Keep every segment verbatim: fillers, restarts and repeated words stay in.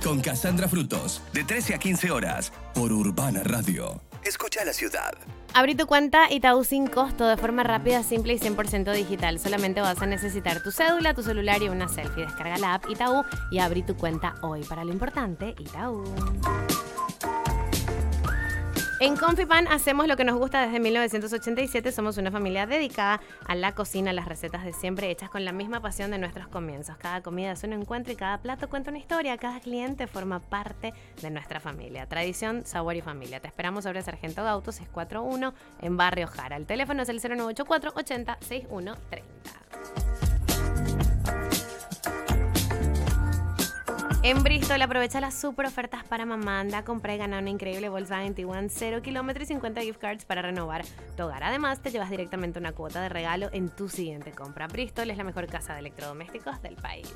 con Cassandra Frutos, de trece a quince horas, por Urbana Radio. Escucha la ciudad. Abrí tu cuenta Itaú sin costo, de forma rápida, simple y cien por ciento digital. Solamente vas a necesitar tu cédula, tu celular y una selfie. Descarga la app Itaú y abrí tu cuenta hoy. Para lo importante, Itaú. En Confipan hacemos lo que nos gusta desde mil novecientos ochenta y siete. Somos una familia dedicada a la cocina, las recetas de siempre hechas con la misma pasión de nuestros comienzos. Cada comida es un encuentro y cada plato cuenta una historia. Cada cliente forma parte de nuestra familia. Tradición, sabor y familia. Te esperamos sobre Sargento Gauto seiscientos cuarenta y uno en Barrio Jara. El teléfono es el cero nueve ocho cuatro ochenta sesenta y uno treinta. En Bristol aprovecha las super ofertas para mamá. Anda, compra y gana una increíble Volkswagen Tiguan cero kilómetros y cincuenta gift cards para renovar tu hogar. Además, te llevas directamente una cuota de regalo en tu siguiente compra. Bristol es la mejor casa de electrodomésticos del país.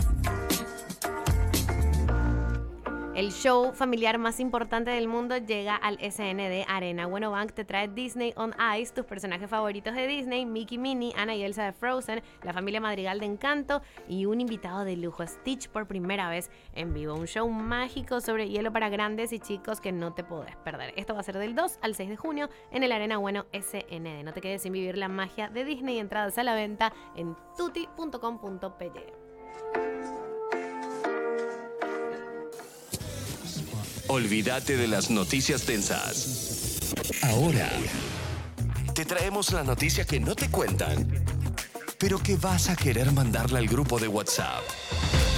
El show familiar más importante del mundo llega al S N D Arena. Bueno Bank te trae Disney on Ice, tus personajes favoritos de Disney, Mickey, Minnie, Anna y Elsa de Frozen, la familia Madrigal de Encanto y un invitado de lujo, Stitch, por primera vez en vivo. Un show mágico sobre hielo para grandes y chicos que no te podés perder. Esto va a ser del dos al seis de junio en el Arena Bueno S N D. No te quedes sin vivir la magia de Disney. Entradas a la venta en tutti punto com punto pe ye. Olvídate de las noticias tensas. Ahora te traemos la noticia que no te cuentan, pero que vas a querer mandarla al grupo de WhatsApp.